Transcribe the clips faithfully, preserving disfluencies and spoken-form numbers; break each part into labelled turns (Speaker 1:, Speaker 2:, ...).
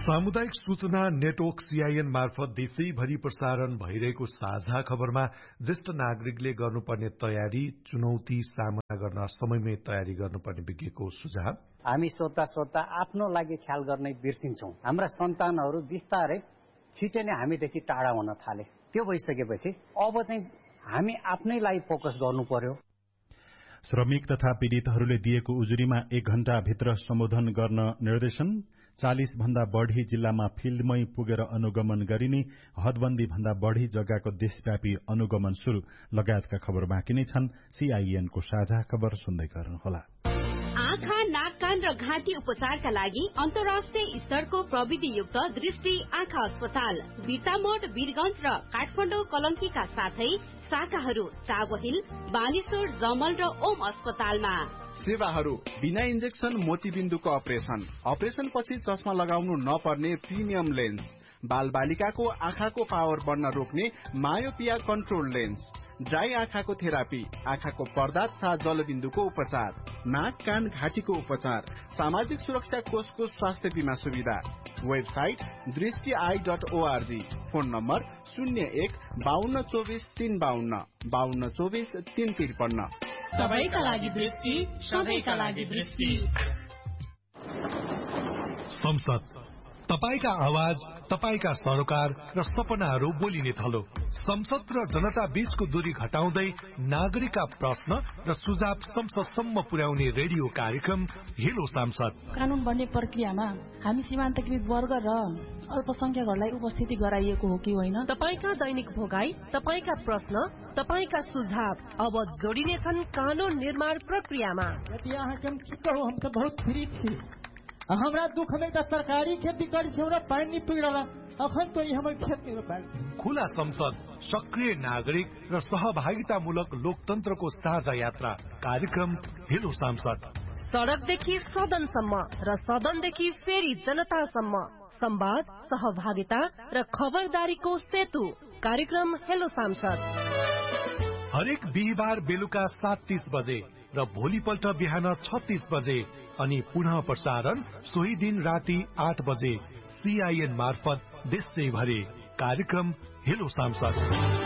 Speaker 1: सामुदायिक सूचना network CIN मार्फत देशैभरि प्रसारण भइरहेको साझा खबरमा ज्येष्ठ नागरिकले गर्नुपर्ने तयारी, चुनौती सामना गर्न समयमै तयारी गर्नुपर्ने विज्ञको सुझाव।
Speaker 2: हामी सोध्दा सोध्दा आफ्नो लागि ख्याल गर्नै बिर्सिन्छौं। हाम्रा सन्तानहरू बिस्तारै छिटै नै हामीदेखि टाढा हुन थाले। त्यो भइसकेपछि अब चाहिँ हामी आफ्नैलाई फोकस गर्नु पर्यो।
Speaker 3: श्रमिक तथा पीड़ितहरूले दिएको उजुरीमा एक घण्टा भित्र सम्बोधन गर्न निर्देशन। चालीस भन्दा बढ़ी जिल्लामा फिल्डमै पुगेर अनुगमन गरिने, हदबन्दी भन्दा बढ़ी जग्गाको देशव्यापी अनुगमन शुरू लगायतका खबर बाँकी नै छन्। सीआईएनको साझा खबर सुन्दै गर्नुहोला।
Speaker 4: आँखा, नाक, कान र घाँटी उपचारका लागि अन्तर्राष्ट्रिय स्तरको प्रविधियुक्त दृष्टि आँखा अस्पताल बिर्तामोड, वीरगंज र काठमाडौँ कलंकीका साथै शाखाहरू चाबहिल, बानेश्वर, जमल र ओम अस्पतालमा।
Speaker 5: सेवाहरू बिना इन्जेक्सन मोतीबिन्दुको अपरेसन, अपरेसन पछि चस्मा लगाउनु नपर्ने प्रिमियम लेन्स, बाल बालिकाको आँखाको पावर बढ्न रोक्ने मायोपिया कन्ट्रोल लेन्स, ड्राई आँखाको थेरापी, आँखाको पर्दा तथा जलबिन्दुको उपचार, नाक, कान, घाँटीको उपचार, सामाजिक सुरक्षा कोषको स्वास्थ्य बीमा सुविधा। वेबसाइट दृष्टि I dot ORG. Phone number शून्य एक बाहन्न चौबिस तीन बाहन्न बाहन्न चौबिस तीन त्रिपन्न।
Speaker 6: सबैका लागि दृष्टि, सबैका लागि दृष्टि।
Speaker 1: संसद तपाईका आवाज, तपाईका सरोकार र सपनाहरू बोलिने थलो। संसद र जनता बीचको दूरी घटाउँदै नागरिकका प्रश्न र सुझाव संसदसम्म पुर्याउने रेडियो कार्यक्रम हेलो सांसद।
Speaker 7: कानून बन्ने प्रक्रियामा हामी सीमान्तकृत वर्ग र अल्पसंख्यकहरूलाई उपस्थिति गराइएको हो कि होइन?
Speaker 6: तपाईका दैनिक भोगाई, तपाईका प्रश्न, तपाईका सुझाव अब जोडिनेछन् कानून निर्माण प्रक्रियामा।
Speaker 8: यदि अहाँ हम की कहो, हम तो बहुत फ्री छी। हमरा दुख में त सरकारी खेती करी छौ र पानी पिगडला अखन तो हमर खेत में पानी।
Speaker 1: खुला संसद, सक्रिय नागरिक र सहभागितामूलक लोकतन्त्रको साझा यात्रा कार्यक्रम हेलो सांसद।
Speaker 6: सडकदेखि सदनसम्म र सदनदेखि फेरि जनतासम्म संवाद, सहभागिता र खबरदारीको सेतु कार्यक्रम हेलो सांसद।
Speaker 1: हरेक बिहिबार बेलुका सात तीस बजे र भोलिपल्ट बिहान छत्तीस बजे अनि पुनः प्रसारण सोही दिन राति आठ बजे सीआईएन मार्फत देशैभरि कार्यक्रम हेलो सांसद।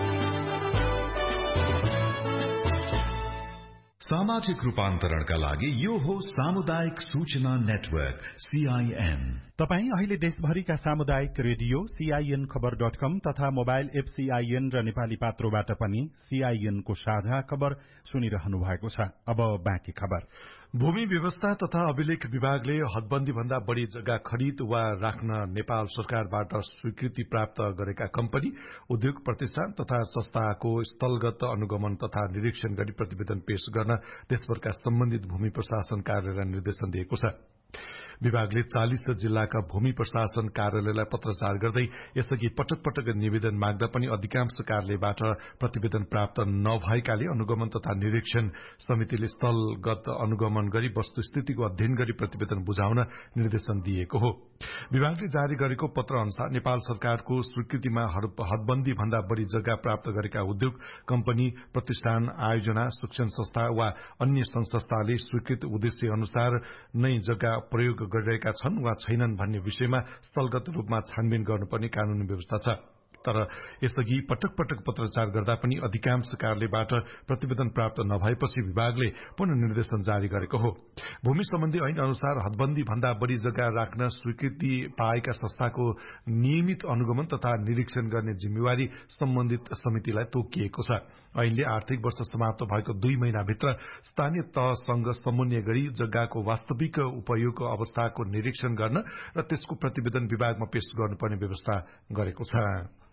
Speaker 9: सामाजिक रूपान्तरणका लागि यो हो सामुदायिक सूचना नेटवर्क सीआईएन।
Speaker 3: तपाई अहिले देशभरिका सामुदायिक रेडियो सीआईएन खबर डट कम तथा मोबाइल एप सीआईएन र नेपाली पात्रोबाट पनि सीआईएन को साझा खबर सुनिरहनु भएको छ। अब बाँकी खबर।
Speaker 1: भूमि व्यवस्था तथा अभिलेख विभागले हदबन्दी भन्दा बढ़ी जग्गा खरिद वा राख्न नेपाल सरकारबाट स्वीकृति प्राप्त गरेका कम्पनी, उद्योग प्रतिष्ठान तथा संस्थाको स्थलगत अनुगमन तथा निरीक्षण गरी प्रतिवेदन पेश गर्न देशभरका सम्बन्धित भूमि प्रशासन कार्यालयलाई निर्देशन दिएको छ। विभागले चालीस जिल्लाका भूमि प्रशासन कार्यालयलाई पत्रचार गर्दै यसअघि पटक पटक निवेदन माग्दा पनि अधिकांश कार्यालयबाट प्रतिवेदन प्राप्त नभएकाले अनुगमन तथा निरीक्षण समितिले स्थलगत अनुगमन गरी वस्तुस्थितिको अध्ययन गरी प्रतिवेदन बुझाउन निर्देशन दिएको हो। विभागले जारी गरेको पत्र अनुसार नेपाल सरकारको स्वीकृतिमा हदबन्दी भन्दा बढ़ी जग्गा प्राप्त गरेका उद्योग, कम्पनी, प्रतिष्ठान, आयोजना, शिक्षण संस्था वा अन्य संघ संस्थाले स्वीकृत उद्देश्य अनुसार नै जग्गा प्रयोग गरिरहेका छन् वा छैनन् भन्ने विषयमा स्थलगत रूपमा छानबिन गर्नुपर्ने कानूनी व्यवस्था छ। तर यसअघि पटक पटक पत्रचार गर्दा पनि अधिकांश कार्यालयबाट प्रतिवेदन प्राप्त नभएपछि विभागले पुनः निर्देशन जारी गरेको हो। भूमि सम्बन्धी ऐन अनुसार हदबन्दी भन्दा बढ़ी जग्गा राख्न स्वीकृति पाएका संस्थाको नियमित अनुगमन तथा निरीक्षण गर्ने जिम्मेवारी सम्बन्धित समितिलाई तोकिएको छ। ऐनले आर्थिक वर्ष समाप्त भएको दुई महिनाभित्र स्थानीय तहसँग समन्वय गरी जग्गाको वास्तविक उपयोग अवस्थाको निरीक्षण गर्न र त्यसको प्रतिवेदन विभागमा पेश गर्नुपर्ने व्यवस्था गरेको छ।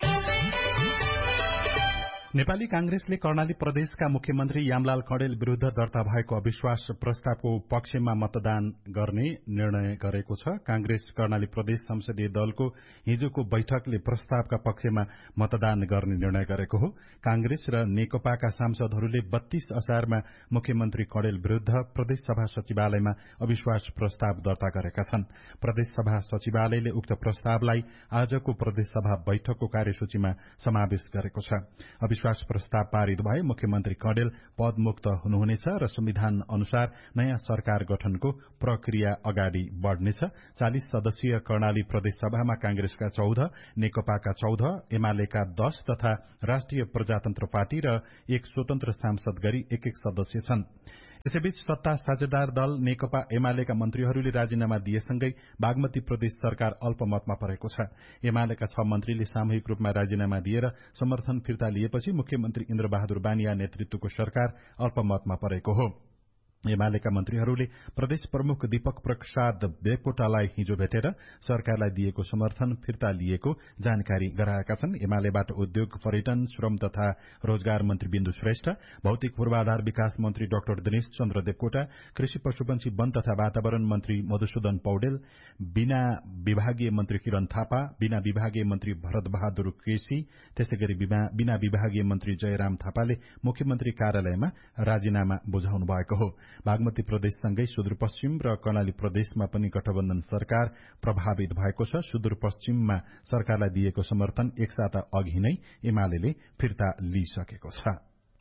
Speaker 3: नेपाली कांग्रेसले कर्णाली प्रदेशका मुख्यमन्त्री यामलाल खडेल विरूद्ध दर्ता भएको अविश्वास प्रस्तावको पक्षमा मतदान गर्ने निर्णय गरेको छ। कांग्रेस कर्णाली प्रदेश संसदीय दलको हिजोको बैठकले प्रस्तावका पक्षमा मतदान गर्ने निर्णय गरेको हो। कांग्रेस र नेकपाका सांसदहरूले बत्तीस असारमा मुख्यमन्त्री खडेल विरूद्ध प्रदेशसभा सचिवालयमा अविश्वास प्रस्ताव दर्ता गरेका छन्। प्रदेशसभा सचिवालयले उक्त प्रस्तावलाई आजको प्रदेशसभा बैठकको कार्यसूचीमा समावेश गरेको छ। अविश्वास प्रस्ताव पारित भए मुख्यमन्त्री कँडेल पदमुक्त हुनुहुनेछ र संविधान अनुसार नयाँ सरकार गठनको प्रक्रिया अगाडि बढ़नेछ। चालिस सदस्यीय कर्णाली प्रदेश सभामा कांग्रेसका चौध, नेकपाका चौध, एमालेका दश तथा राष्ट्रिय प्रजातन्त्र पार्टी र एक स्वतन्त्र सांसद गरी एक एक सदस्य छन्। यसैबीच सत्ता साझेदार दल नेकपा एमालेका मन्त्रीहरूले राजीनामा दिएसँगै बागमती प्रदेश सरकार अल्पमतमा परेको छ। एमालेका छ मन्त्रीले सामूहिक रूपमा राजीनामा दिएर समर्थन फिर्ता लिएपछि मुख्यमन्त्री इन्द्रबहादुर बानिया नेतृत्वको सरकार अल्पमतमा परेको हो। एमालेका मन्त्रीहरूले प्रदेश प्रमुख दीपक प्रसाद देवकोटालाई हिजो भेटेर सरकारलाई दिएको समर्थन फिर्ता लिएको जानकारी गराएका छन्। एमालेबाट उद्योग, पर्यटन, श्रम तथा रोजगार मन्त्री बिन्दु श्रेष्ठ, भौतिक पूर्वाधार विकास मन्त्री डाक्टर दिनेश चन्द्र देवकोटा, कृषि पशुपन्छी वन तथा वातावरण मन्त्री मधुसूदन पौडेल, बिना विभागीय मन्त्री किरण थापा, बिना विभागीय मन्त्री भरत बहादुर केसी, त्यसैगरी बिना विभागीय मन्त्री जयराम थापाले मुख्यमन्त्री कार्यालयमा राजीनामा बुझाउनु भएको हो। बागमती प्रदेशसँगै सुदूरपश्चिम र कर्णाली प्रदेशमा पनि गठबन्धन सरकार प्रभावित भएको छ। सुदूरपश्चिममा सरकारलाई दिएको समर्थन एक साता अघि नै एमालेले फिर्ता लिइसकेको छ।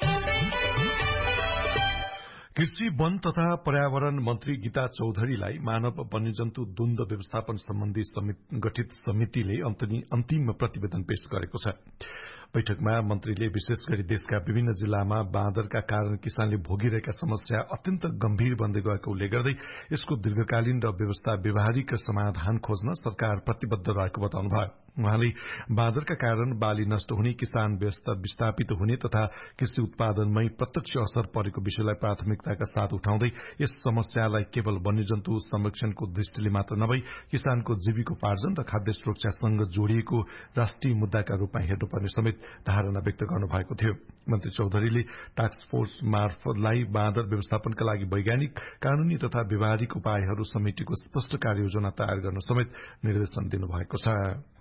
Speaker 1: कृषि, वन तथा पर्यावरण मन्त्री गीता चौधरीलाई मानव वन्यजन्तु द्वन्द व्यवस्थापन सम्बन्धी गठित समितिले अन्तिम प्रतिवेदन पेश गरेको छ। बैठकमा मन्त्रीले विशेष गरी देशका विभिन्न जिल्लामा बाँदरका कारण किसानले भोगिरहेका समस्या अत्यन्त गम्भीर बन्दै गएको उल्लेख गर्दै यसको दीर्घकालीन र व्यवस्था व्यवहारिक समाधान खोज्न सरकार प्रतिबद्ध रहेको बताउनुभयो। उहाँले बाँदरका कारण बाली नष्ट हुने, किसान व्यवस्था विस्थापित हुने तथा कृषि उत्पादनमै प्रत्यक्ष असर परेको विषयलाई प्राथमिकताका साथ उठाउँदै यस समस्यालाई केवल वन्यजन्तु संरक्षणको दृष्टिले मात्र नभई किसानको जीविकोपार्जन र खाद्य सुरक्षासँग जोडिएको राष्ट्रिय मुद्दाका रूपमा हेर्नुपर्ने समेत धारणा व्यक्त गर्नुभएको थियो। मन्त्री चौधरीले टास्क फोर्स मार्फतलाई बाँदर व्यवस्थापनका लागि वैज्ञानिक, कानूनी तथा व्यवहारिक उपायहरू समेटेको स्पष्ट कार्ययोजना तयार गर्न समेत निर्देशन दिनुभएको छ।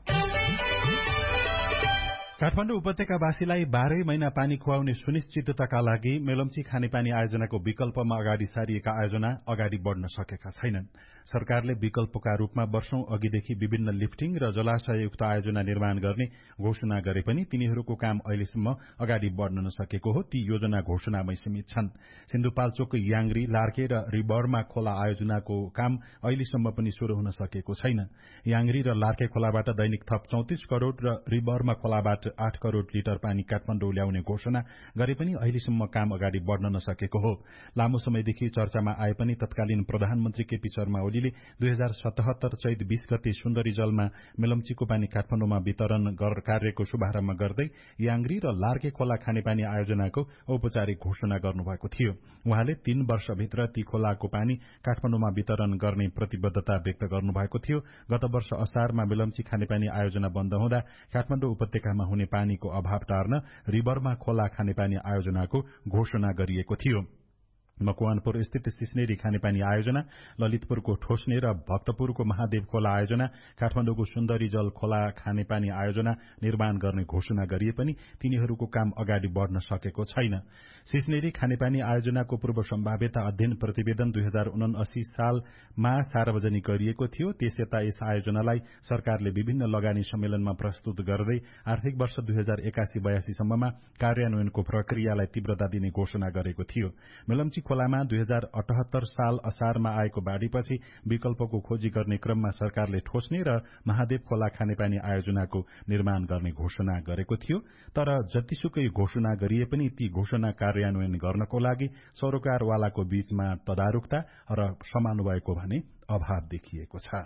Speaker 3: काठमाडौँ उपत्यकावासीलाई बाह्रै महिना पानी खुवाउने सुनिश्चितताका लागि मेलम्ची खानेपानी आयोजनाको विकल्पमा अगाडि सारिएका आयोजना अगाडि बढ़न सकेका छैनन्। सरकारले विकल्पका रूपमा वर्षौं अघिदेखि विभिन्न लिफ्टिङ र जलाशययुक्त आयोजना निर्माण गर्ने घोषणा गरे पनि तिनीहरूको काम अहिलेसम्म अगाडि बढ़न नसकेको हो। ती योजना घोषणामै सीमित छन्। सिन्धुपाल्चोक, याङ्ग्री, लार्के र रिबरमा खोला आयोजनाको काम अहिलेसम्म पनि शुरू हुन सकेको छैन। याङ्ग्री र लार्के खोलाबाट दैनिक थप चौतिस करोड़ र रिबरमा खोलाबाट आठ करोड़ लिटर पानी काठमाडौँ ल्याउने घोषणा गरे पनि अहिलेसम्म काम अगाडि बढ़न नसकेको हो। लामो समयदेखि चर्चामा आए पनि तत्कालीन प्रधानमन्त्री केपी शर्मा ओलीले दुई हजार सतहत्तर चैत बीस गते सुन्दरी जलमा मेलम्चीको पानी काठमाडौँमा वितरण कार्यको शुभारम्भ गर्दै याङ्ग्री र लार्के खोला खानेपानी आयोजनाको औपचारिक घोषणा गर्नुभएको थियो। उहाँले तीन वर्षभित्र ती खोलाको पानी काठमाडौँमा वितरण गर्ने प्रतिबद्धता व्यक्त गर्नुभएको थियो। गत वर्ष असारमा मेलम्ची खानेपानी आयोजना बन्द हुँदा काठमाडौँ उपत्यकामा हुने पानीको अभाव टार्न रिबरमा खोला खानेपानी आयोजनाको घोषणा गरिएको थियो। मकवानपुर स्थित सिस्नेरी खानेपानी आयोजना, ललितपुरको ठोस्ने र भक्तपुरको महादेव खोला आयोजना, काठमाडौँको सुन्दरी जल खोला खानेपानी आयोजना निर्माण गर्ने घोषणा गरिए पनि तिनीहरूको काम अगाडि बढ़न सकेको छैन। सिस्नेरी खानेपानी आयोजनाको पूर्व सम्भाव्यता अध्ययन प्रतिवेदन दुई हजार उनासी सालमा सार्वजनिक गरिएको थियो। त्यसयता यस आयोजनालाई सरकारले विभिन्न लगानी सम्मेलनमा प्रस्तुत गर्दै आर्थिक वर्ष दुई हजार एकासी बयासी सम्ममा कार्यान्वयनको प्रक्रियालाई तीव्रता दिने घोषणा गरेको थियो। मेलम्ची खोलामा दुई हजार अठहत्तर साल असारमा आएको बाढ़ीपछि विकल्पको खोजी गर्ने क्रममा सरकारले ठोस्ने र महादेव खोला खानेपानी आयोजनाको निर्माण गर्ने घोषणा गरेको थियो। तर जतिसुकै घोषणा गरिए पनि ती घोषणा कार्यान्वयन गर्नको लागि सरोकारवालाको बीचमा तदारुकता र समन्वयको भने अभाव देखिएको छ।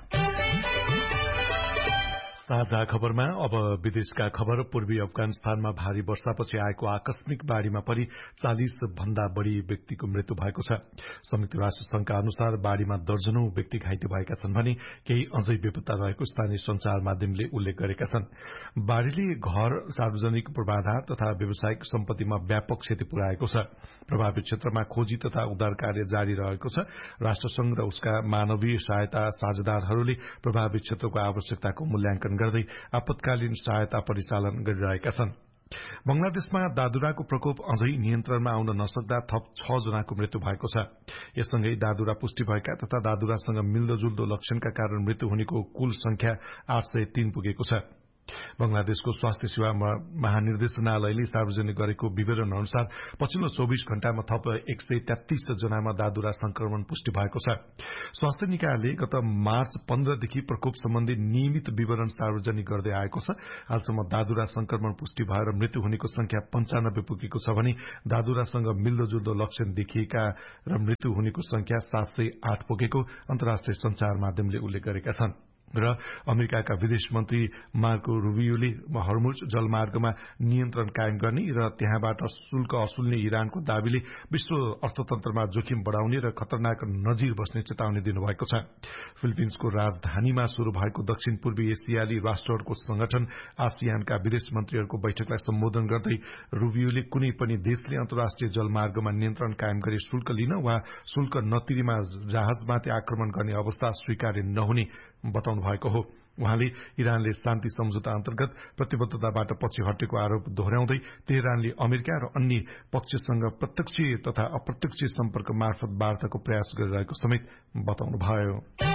Speaker 1: ताजा खबरमा अब विदेशका खबर। पूर्वी अफगानिस्तानमा भारी वर्षापछि आएको आकस्मिक बाढ़ीमा परि चालिस भन्दा बढ़ी व्यक्तिको मृत्यु भएको छ। संयुक्त राष्ट्र संघका अनुसार बाढ़ीमा दर्जनौं व्यक्ति घाइते भएका छन् भने केही अझै बेपत्ता रहेको स्थानीय संचार माध्यमले उल्लेख गरेका छन्। बाढ़ीले घर, सार्वजनिक पूर्वाधार तथा व्यावसायिक सम्पत्तिमा व्यापक क्षति पुर्याएको छ। प्रभावित क्षेत्रमा खोजी तथा उद्धार कार्य जारी रहेको छ। राष्ट्रसंघ र उसका मानवीय सहायता साझेदारहरूले प्रभावित क्षेत्रको आवश्यकताको मूल्याङ्कन गर्दै आपतकालीन सहायता परिचालन गरिरहेका छन्। बंगलादेशमा दादुराको प्रकोप अझै नियन्त्रणमा आउन नसक्दा थप छ जनाको मृत्यु भएको छ। यससँगै दादुरा पुष्टि भएका तथा दादुरासँग मिल्दोजुल्दो लक्षणका कारण मृत्यु हुनेको कुल संख्या आठ सय तीन पुगेको छ। बंगलादेशको स्वास्थ्य सेवा महानिर्देशनालयले सार्वजनिक गरेको विवरण अनुसार पछिल्लो चौबीस घण्टामा थप एक सय तेत्तीस जनामा दादुरा संक्रमण पुष्टि भएको छ। स्वास्थ्य निकायले गत मार्च पन्ध्रदेखि प्रकोप सम्बन्धी नियमित विवरण सार्वजनिक गर्दै आएको छ। हालसम्म दादुरा संक्रमण पुष्टि भएर मृत्यु हुनेको संख्या पञ्चानब्बे पुगेको छ भने दादुरासँग मिल्दोजुल्दो लक्षण देखिएका र मृत्यु हुनेको संख्या सात सय आठ पुगेको अन्तर्राष्ट्रिय संचार माध्यमले उल्लेख गरेका छन्। र अमेरिकाका विदेश मन्त्री मार्को रुबियोले हर्मुज जलमार्गमा नियन्त्रण कायम गर्ने र त्यहाँबाट शुल्क असुल्ने इरानको दावीले विश्व अर्थतन्त्रमा जोखिम बढ़ाउने र खतरनाक नजिर बस्ने चेतावनी दिनुभएको छ। फिलिपिन्सको राजधानीमा शुरू भएको दक्षिण पूर्वी एसियाली राष्ट्रहरूको संगठन आसियानका विदेश मन्त्रीहरूको बैठकलाई सम्बोधन गर्दै रुबियोले कुनै पनि देशले अन्तर्राष्ट्रिय जलमार्गमा नियन्त्रण कायम गरी शुल्क लिन वा शुल्क नतिरीमा जहाजमाथि आक्रमण गर्ने अवस्था स्वीकार्य नहुने बताउनु भएको हो। उहाँले इरानले शान्ति सम्झौता अन्तर्गत प्रतिबद्धताबाट पछि हटेको आरोप दोहोर्याउँदै तेहरानले अमेरिका र अन्य पक्षसँग प्रत्यक्ष तथा अप्रत्यक्ष सम्पर्क मार्फत वार्ताको प्रयास गरिरहेको समेत बताउनुभयो।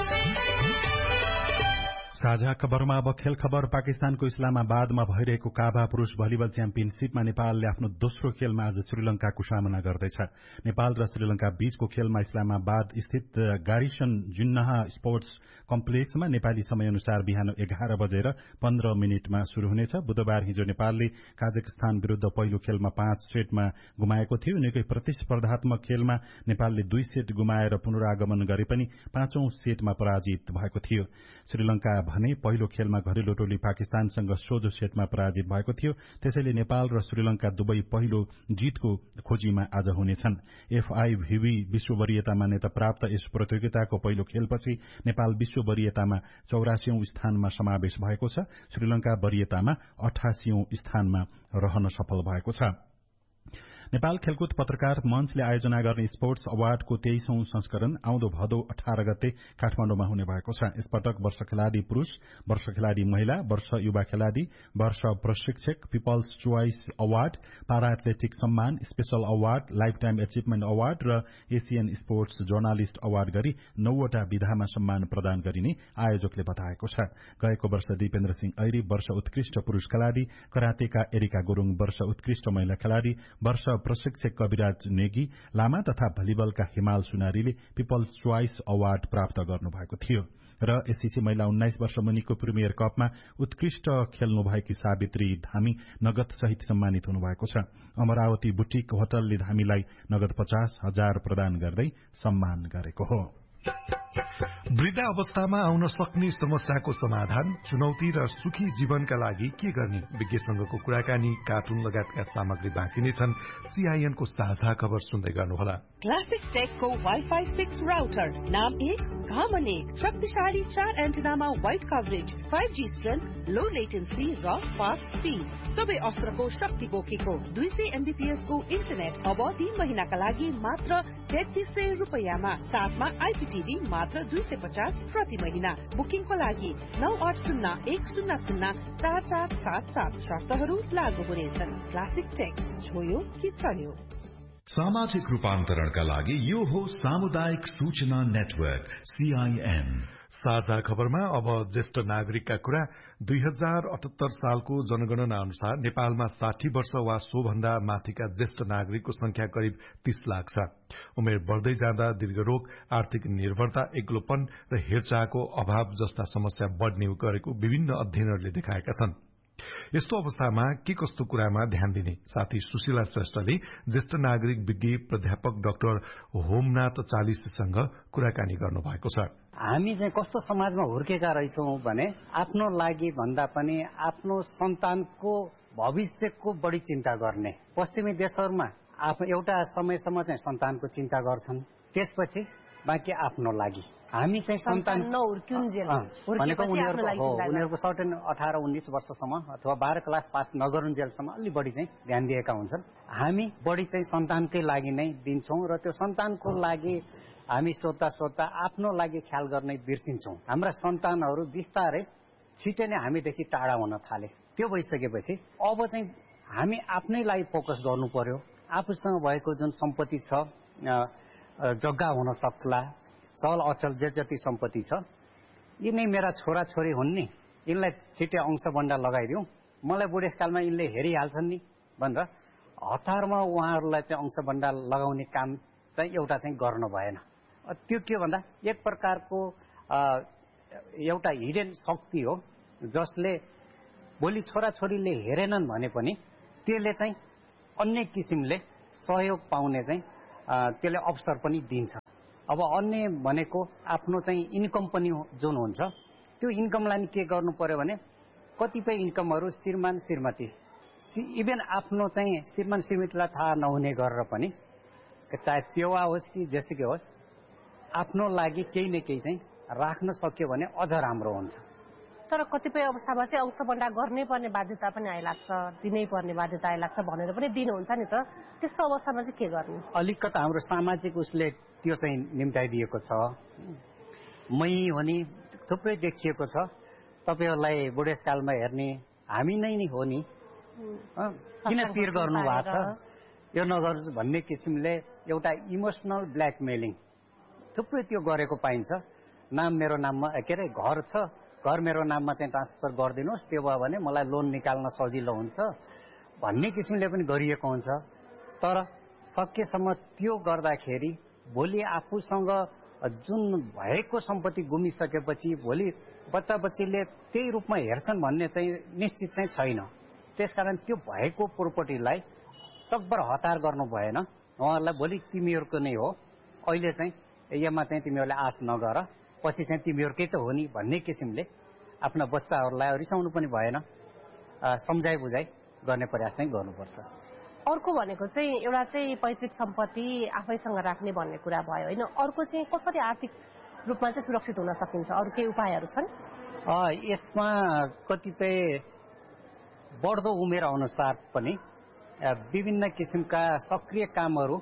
Speaker 3: साझा खबरमा अब खेल खबर। पाकिस्तानको इस्लामाबादमा भइरहेको काभा पुरूष भलिबल च्याम्पियनशीपमा नेपालले आफ्नो दोस्रो खेलमा आज श्रीलंकाको सामना गर्दैछ। नेपाल र श्रीलंका बीचको खेलमा इस्लामाबाद स्थित गारिसन जुन्नाहा स्पोर्ट्स कम्प्लेक्समा नेपाली समय अनुसार बिहान एघार बजेर पन्ध्र मिनटमा शुरू हुनेछ। बुधबार हिजो नेपालले काजाकिस्तान विरूद्ध पहिलो खेलमा पाँच सेटमा गुमाएको थियो। निकै प्रतिस्पर्धात्मक खेलमा नेपालले दुई सेट गुमाएर पुनरागमन गरे पनि पाँचौं सेटमा पराजित भएको थियो। श्रीलंका भने पहिलो खेलमा घरेलु टोली पाकिस्तानसँग सोझो सेटमा पराजित भएको थियो। त्यसैले नेपाल र श्रीलंका दुवै पहिलो जीतको खोजीमा आज हुनेछन्। एफआईभीबी विश्व वरियता मान्यता प्राप्त यस प्रतियोगिताको पहिलो खेलपछि नेपाल विश्व वरियतामा चौरासीौं स्थानमा समावेश भएको छ। श्रीलंका वरियतामा अठासीौं स्थानमा रहन सफल भएको छ। नेपाल खेलकुद पत्रकार मञ्चले आयोजना गर्ने स्पोर्ट्स अवार्डको तेइसौं संस्करण आउँदो भदौ अठार गते काठमाडौँमा हुने भएको छ। यसपटक वर्ष खेलाड़ी पुरूष, वर्ष खेलाड़ी महिला, वर्ष युवा खेलाड़ी, वर्ष प्रशिक्षक, पिपल्स चोइस अवार्ड, पारा एथलेटिक सम्मान, special award, life time achievement award र एसियन स्पोर्ट्स जर्नालिस्ट अवार्ड गरी नौवटा विधामा सम्मान प्रदान गरिने आयोजकले बताएको छ। गएको वर्ष दिपेन्द्र सिंह ऐरी वर्ष उत्कृष्ट पुरूष खेलाड़ी, करातेका एरिका गुरूङ वर्ष उत्कृष्ट महिला खेलाड़ी, वर्ष प्रशिक्षक कविराज नेगी लामा तथा भलिबलका हिमाल सुनारीले पिपल्स चोइस अवार्ड प्राप्त गर्नुभएको थियो। र एससीसी महिला उन्नाइस वर्ष मुनिको प्रिमियर कपमा उत्कृष्ट खेल्नुभएकी सावित्री धामी नगद सहित सम्मानित हुनुभएको छ। अमरावती बुटिक होटलले धामीलाई नगद पचास हजार प्रदान गर्दै सम्मान गरेको हो।
Speaker 1: वृद्ध अवस्थामा आउन सक्ने समस्याको समाधान, चुनौती र सुखी जीवनका लागि के गर्ने, विज्ञसँगको कुराकानी, कार्टुन लगायतका सामग्री बाँकी नै छन्। सीआईएनको साझा खबर सुन्दै गर्नुहोला।
Speaker 6: क्लासिक टेकको वाइफाई सिक्स राउटर, नाम एक काम अनेक, शक्तिशाली चार एन्टेनामा wide coverage, five G strength, लो लेटेन्सी र फास्ट स्पिड, सबै अस्त्रको शक्ति बोकेको दुई सय एमबीपीएस को इन्टरनेट अब तीन महिनाका लागि मात्र तेत्तीस सय रुपियाँमा, साथमा आइपीटीभी मात्र दुई सय पचास प्रति महिना। बुकिङको लागि नौ आठ शून्य एक शून्य शून्य चार चार सात सात, शर्तहरू लागू हुनेछन्। क्लासिक टेक, छोयो कि चल्यो।
Speaker 9: सामाजिक रूपान्तरणका लागि यो हो सामुदायिक सूचना नेटवर्क सीआईएन।
Speaker 1: साझा खबरमा अब ज्येष्ठ नागरिकका कुरा। दुई हजार अठहत्तर सालको जनगणना अनुसार नेपालमा साठी वर्ष वा सोभन्दा माथिका ज्येष्ठ नागरिकको संख्या करिब तीस लाख छ। उमेर बढ़दै जाँदा दीर्घरोग, आर्थिक निर्भरता, एक्लोपन र हेरचाहको अभाव जस्ता समस्या बढ़ने गरेको विभिन्न अध्ययनहरूले देखाएका छन्। यस्तो अवस्थामा के कस्तो कुरामा ध्यान दिने, साथी सुशीला श्रेष्ठले ज्येष्ठ नागरिक विज्ञ प्राध्यापक डाक्टर होमनाथ चालिससँग कुराकानी गर्नुभएको छ।
Speaker 2: हामी चाहिँ कस्तो समाजमा हुर्केका रहेछौँ भने आफ्नो लागि भन्दा पनि आफ्नो सन्तानको भविष्यको बढी चिन्ता गर्ने। पश्चिमी देशहरूमा एउटा समयसम्म चाहिँ सन्तानको चिन्ता गर्छन्, त्यसपछि बाँकी आफ्नो लागि। हामी चाहिँ सन्तान भनेको उनीहरूको हो उनीहरूको सर्टेन अठार उन्नाइस वर्षसम्म अथवा बाह्र क्लास पास नगरुन्जेलसम्म अलि बढी चाहिँ ध्यान दिएका हुन्छन्। हामी बढी चाहिँ सन्तानकै लागि नै दिन्छौँ र त्यो सन्तानको लागि हामी सोद्धा सोद्धा आफ्नो लागि ख्याल गर्ने बिर्सिन्छौँ। हाम्रा सन्तानहरू बिस्तारै छिटै नै हामीदेखि टाढा हुन थाले। त्यो भइसकेपछि अब चाहिँ हामी आफ्नैलाई फोकस गर्नु पर्यो। आफूसँग भएको जुन सम्पत्ति छ, जग्गा हुन सक्ला, चल अचल जे जति सम्पत्ति छ, यी नै मेरा छोरा छोरी हुन् नि, यिनलाई छिट्टै अंशबन्डा लगाइदिउँ, मलाई बुढेसकालमा यिनले हेरिहाल्छन् नि भनेर हतारमा उहाँहरूलाई चाहिँ अंशबन्डा लगाउने काम चाहिँ एउटा चाहिँ गर्नु भएन। त्यो के भन्दा एक प्रकारको एउटा हिडन शक्ति हो जसले भोलि छोराछोरीले हेरेनन् भने पनि त्यसले चाहिँ अन्य किसिमले सहयोग पाउने चाहिँ त्यसले अवसर पनि दिन्छ। अब अन्य भनेको आफ्नो चाहिँ इन्कम पनि जुन हुन्छ त्यो इन्कमलाई के गर्नु पर्यो भने कतिपय इन्कमहरू श्रीमान श्रीमती इभन आफ्नो चाहिँ श्रीमान श्रीमतीलाई थाहा नहुने गरेर पनि चाहे पेवा होस् कि जेसुकै होस् आफ्नो लागि केही न केही चाहिँ राख्न सक्यो भने अझ राम्रो हुन्छ।
Speaker 10: तर कतिपय अवस्थामा चाहिँ अंशबन्डा गर्नै पर्ने बाध्यता पनि आइलाग्छ, दिनै पर्ने बाध्यता आइलाग्छ भनेर पनि दिनुहुन्छ नि त, त्यस्तो अवस्थामा चाहिँ के गर्ने?
Speaker 2: अलिकता हाम्रो सामाजिक उसले त्यो चाहिँ निम्ताइदिएको छ। मै हो नि थुप्रै देखिएको छ, तपाईँहरूलाई बुढेसकालमा हेर्ने हामी नै नि हो नि, किन पिर गर्नु भएको छ यो नगर्नु भन्ने किसिमले एउटा इमोसनल ब्ल्याकमेलिङ थुप्रै त्यो गरेको पाइन्छ। नाम मेरो नाममा के अरे घर छ, घर मेरो नाममा चाहिँ ट्रान्सफर गरिदिनुहोस्, त्यो भयो भने मलाई लोन निकाल्न सजिलो हुन्छ भन्ने किसिमले पनि गरिएको हुन्छ। तर सकेसम्म त्यो गर्दाखेरि भोलि आफूसँग जुन भएको सम्पत्ति गुमिसकेपछि भोलि बच्चा बच्चीले त्यही रूपमा हेर्छन् भन्ने चाहिँ निश्चित चाहिँ छैन। त्यसकारण त्यो भएको प्रोपर्टीलाई सकभर हतार गर्नु भएन। उहाँहरूलाई भोलि तिमीहरूको नै हो, अहिले चाहिँ यसमा चाहिँ तिमीहरूले आश नगर, पछि चाहिँ तिमीहरूकै त हो नि भन्ने किसिमले आफ्ना बच्चाहरूलाई रिसाउनु पनि भएन, सम्झाइ बुझाइ गर्ने प्रयास नै गर्नुपर्छ।
Speaker 10: अर्को भनेको चाहिँ एउटा चाहिँ पैतृक सम्पत्ति आफैसँग राख्ने भन्ने कुरा भयो होइन, अर्को चाहिँ कसरी आर्थिक रूपमा चाहिँ सुरक्षित हुन सकिन्छ, अरू केही उपायहरू छन्?
Speaker 2: यसमा कतिपय बढ्दो उमेर अनुसार पनि विभिन्न किसिमका सक्रिय कामहरू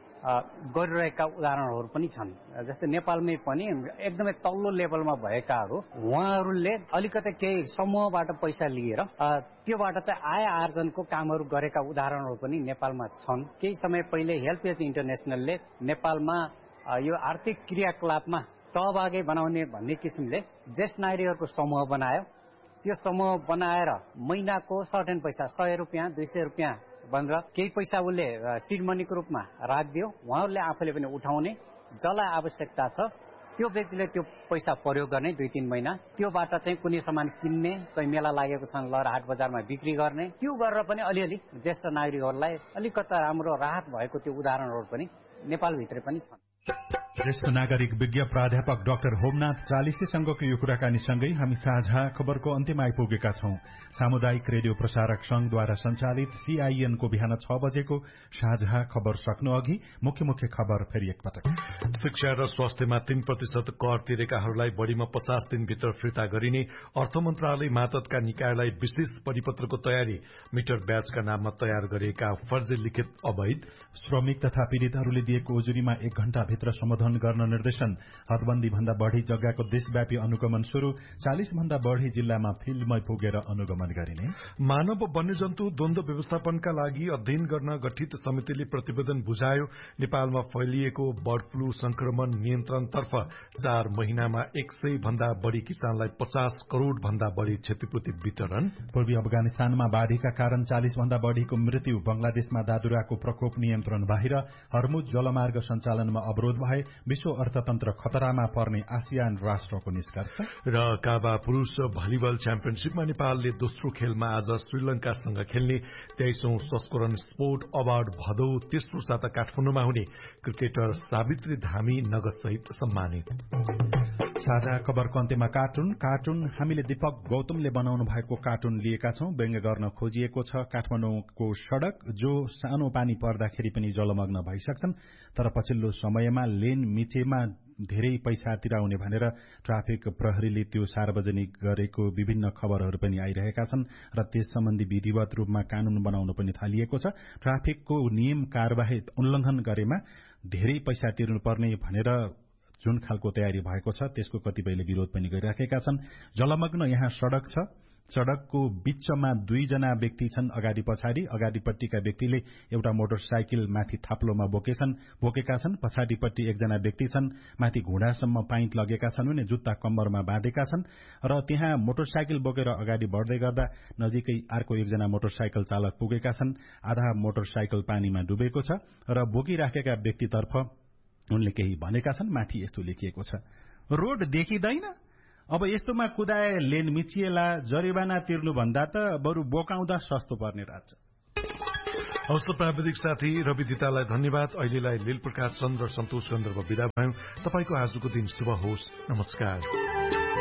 Speaker 2: गरिरहेका उदाहरणहरू पनि छन्। जस्तै नेपालमै पनि एकदमै तल्लो लेभलमा भएकाहरू उहाँहरूले अलिकति केही समूहबाट पैसा लिएर त्योबाट चाहिँ आय आर्जनको कामहरू गरेका उदाहरणहरू पनि नेपालमा छन्। केही समय पहिले हेल्पेज इन्टरनेसनलले नेपालमा यो आर्थिक क्रियाकलापमा सहभागी बनाउने भन्ने किसिमले ज्येष्ठ नागरिकहरूको समूह बनायो। त्यो समूह बनाएर महिनाको सर्टेन पैसा सय रुपियाँ दुई सय रुपियाँ भनेर केही पैसा उसले सिड मनीको रूपमा राखिदियो, उहाँहरूले आफूले पनि उठाउने, जसलाई आवश्यकता छ त्यो व्यक्तिले त्यो पैसा प्रयोग गर्ने दुई तीन महिना, त्योबाट चाहिँ कुनै सामान किन्ने, कहीँ मेला लागेको छ ल हाट बजारमा बिक्री गर्ने, त्यो गरेर पनि अलिअलि ज्येष्ठ नागरिकहरूलाई अलिकता राम्रो राहत भएको त्यो उदाहरणहरू पनि नेपालभित्र पनि छन्।
Speaker 3: ज्येष्ठ नागरिक विज्ञ प्राध्यापक डाक्टर होमनाथ चालिसेसँगको यो कुराकानीसँगै हामी साझा खबरको अन्त्यमा आइपुगेका छौं। सामुदायिक रेडियो प्रसारक संघद्वारा संचालित सीआईएनको बिहान छ बजेको साझा खबर सक्नु अघि मुख्य मुख्य खबर फेरि एकपटक।
Speaker 1: शिक्षा र स्वास्थ्यमा तीन प्रतिशत कर तिरेकाहरूलाई बढ़ीमा पचास दिनभित्र फिर्ता गरिने अर्थ मन्त्रालय मातहतका निकायलाई विशेष परिपत्रको तयारी, मिटर ब्याजका नाममा तयार गरिएका फर्जी लिखित अवैध,
Speaker 3: श्रमिक तथा पीड़ितहरूले दिएको उजुरीमा एक घण्टाभित्र समाधान गर्न निर्देशन, हदबन्दी भन्दा बढ़ी जग्गाको देशव्यापी अनुगमन शुरू, चालिस भन्दा बढ़ी जिल्लामा फिल्डमै पुगेर अनुगमन गरिने,
Speaker 1: मानव वन्यजन्तु द्वन्द्व व्यवस्थापनका लागि अध्ययन गर्न गठित समितिले प्रतिवेदन बुझायो, नेपालमा फैलिएको बर्ड फ्लू संक्रमण नियन्त्रणतर्फ चार महिनामा एक सय भन्दा बढ़ी किसानलाई पचास करोड़ भन्दा बढ़ी क्षतिपूर्ति वितरण,
Speaker 3: पूर्वी अफगानिस्तानमा बाढ़ीका कारण चालिस भन्दा बढ़ीको मृत्यु, बंगलादेशमा दादुराको प्रकोप नियन्त्रण बाहिर, हर्मुज जलमार्ग सञ्चालनमा अवरोध भए, विश्व अर्थतन्त्र खतरामा पर्ने आसियान राष्ट्रको निष्कर्ष
Speaker 1: र काबा पुरूष भलिबल च्याम्पियनशीपमा नेपालले दोस्रो खेलमा आज श्रीलंकासँग खेल्ने तेइसौं संस्करण स्पोर्ट अवार्ड भदौ तेस्रो साता काठमाडौँमा हुने क्रिकेटर सावित्री धामी नगदसहित सम्मानित।
Speaker 3: साझा खबरको अन्त्यमा कार्टुन कार्टुन हामीले दीपक गौतमले बनाउनु भएको कार्टुन लिएका छौं। व्यङ्ग्य गर्न खोजिएको छ काठमाडौँको सड़क जो सानो पानी पर्दाखेरि पनि जलमग्न भइसक्छन्, तर पछिल्लो समयमा लेन मिचेमा धेरै पैसा तिराउने भनेर ट्राफिक प्रहरीले त्यो सार्वजनिक गरेको विभिन्न खबरहरू पनि आइरहेका छन् र त्यस सम्बन्धी विधिवत रूपमा कानून बनाउन पनि थालिएको छ। ट्राफिकको नियम कार्यवाही उल्लंघन गरेमा धेरै पैसा तिर्नुपर्ने भनेर जुन खालको तयारी भएको छ त्यसको कतिपयले विरोध पनि गरिराखेका छन्। जलमग्न यहाँ सड़क छ, सड़कको बीचमा दुईजना व्यक्ति छन् अगाडि पछाडि। अगाडिपट्टिका व्यक्तिले एउटा मोटरसाइकल माथि थाप्लोमा बोकेछन् बोकेका छन्। पछाडिपट्टि एकजना व्यक्ति छन्, माथि घुँडासम्म पाइन्ट लगेका छन् भने जुत्ता कम्मरमा बाँधेका छन् र त्यहाँ मोटरसाइकल बोकेर अगाडि बढ्दै गर्दा नजिकै अर्को एकजना मोटरसाइकल चालक पुगेका छन्। आधा मोटरसाइकल पानीमा डुबेको छ र बोकिराखेका व्यक्तितर्फ उनले केही भनेका छन्। माथि यस्तो लेखिएको छ, रोड देखिँदैन, अब यस्तोमा कुदाए लेन मिचिएला, जरिवाना तिर्नुभन्दा त बरु बोकाउँदा सस्तो पर्ने राज्य।
Speaker 1: हवस्, प्राविधिक साथी रवि दितालाई धन्यवाद। अहिलेलाई लील प्रकाश चन्द्र सन्तोष गन्धर्व विदा भयौं। तपाईको आजको दिन शुभ होस्। नमस्कार।